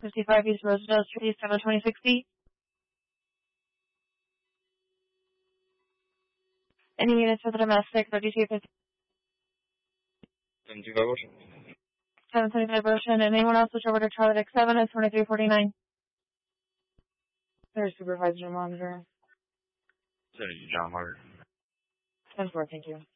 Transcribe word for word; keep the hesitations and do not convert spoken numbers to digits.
fifty-five East Rosedale Street, seven twenty sixty. Any units for the domestic, thirty-two fifty. seventy-five Ocean. seven twenty-five Ocean. And anyone else switch over to Charlotte X seven at twenty-three forty-nine. There's supervisor monitor. Senator John Hart. ten four, thank you.